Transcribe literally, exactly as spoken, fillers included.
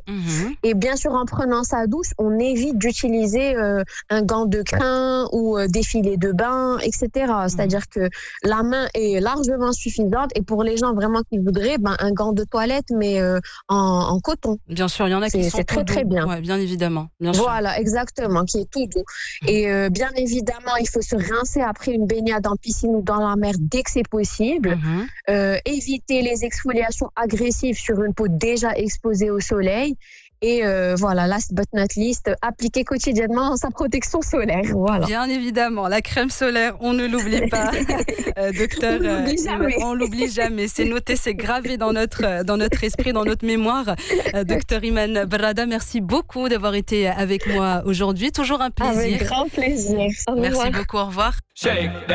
Mmh. Et bien sûr, en prenant sa douche, on évite d'utiliser euh, un gant de crin ou euh, des filets de bain, et cetera. C'est-à-dire Mmh. que la main est largement suffisante. Et pour les gens vraiment qui voudraient, ben, un gant de toilette, mais euh, en, en coton. Bien sûr, il y en a qui C'est, sont c'est tout très, très doux. bien. Ouais, bien évidemment, bien sûr. Voilà, exactement, qui est tout doux. Et euh, bien évidemment, il faut se rincer après une baignade en piscine ou dans la mer dès que c'est possible. Mmh. Euh, éviter les exfoliations agressives sur une peau déjà exposée au soleil. Et euh, voilà, last but not least, appliquer quotidiennement sa protection solaire. Voilà. Bien évidemment, la crème solaire, on ne l'oublie pas. euh, docteur, On l'oublie euh, jamais. on l'oublie jamais. C'est noté, c'est gravé dans notre, euh, dans notre esprit, dans notre mémoire. Euh, docteur Iman Brada, merci beaucoup d'avoir été avec moi aujourd'hui. Toujours un plaisir. Avec grand plaisir. Au Merci revoir. beaucoup, au revoir.